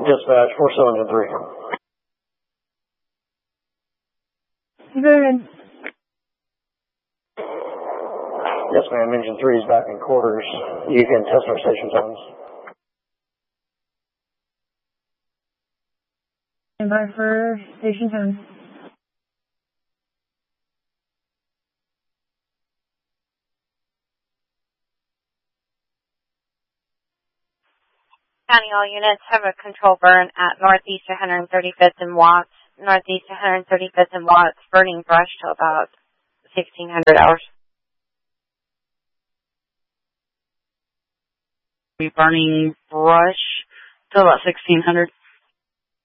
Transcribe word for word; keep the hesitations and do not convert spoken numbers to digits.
Dispatch, four seven and three. Good. Yes, ma'am. Engine three is back in quarters. You can test our station times. Stand by for station time. County, all units have a control burn at northeast one hundred thirty-fifth and Watts. Northeast one hundred thirty-fifth and Watts, burning brush till about sixteen hundred hours. Be burning brush till about sixteen hundred.